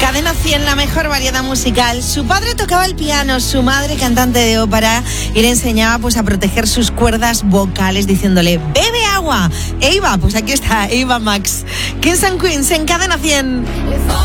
Cadena 100, la mejor variedad musical. Su padre tocaba el piano, su madre cantante de ópera, y le enseñaba pues a proteger sus cuerdas vocales diciéndole bebe agua. Eva, pues aquí está Eva Max. Kings and Queens en Cadena 100.